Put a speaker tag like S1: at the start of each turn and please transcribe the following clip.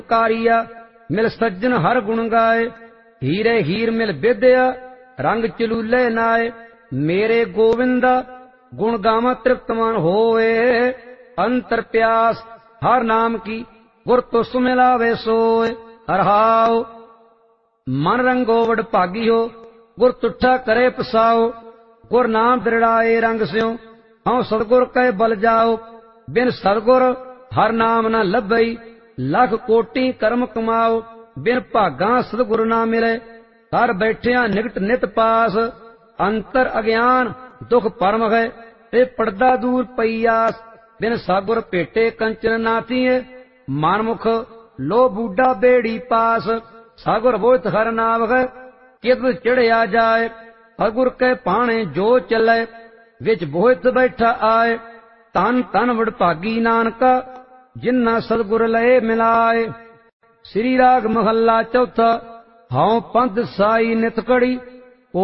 S1: कारिया मिल सज्जन हर गुण गाए, हीरे हीर मिल विद्या रंग चलूले नाए। मेरे गोविंदा गुण गावा तृप्तमान होए, अंतर प्यास हर नाम की गुर तो सुमिलावे सोए। हरहाओ मन रंगो वड भागी हो, गुर तुठा करे पसाओ। गुर नाम दृढ़ाए रंग स्यों, हाँ सतगुर कह बल जाओ। बिन सतगुर हर नाम न लभई, लख कोटि कर्म कमाओ। बिन भागा सतगुर ना मिले, हर बैठिया निकट नित पास। अंतर अज्ञान दुख परम है, ते पड़दा दूर पईयास। बिन सतगुर भेटे कंचन नातीए, मनमुख लो बूढ़ा बेड़ी पास। सतगुर बोहित हर नाम है, कित चढ़िया जाए। सतगुर के पाणे जो चले, विच बोहित बैठा आए। तन तन वडभागी नानका, जिन्ना सतगुर लए मिलाए। श्री राग महला चौथा। हौं पंथ साई नित कड़ी,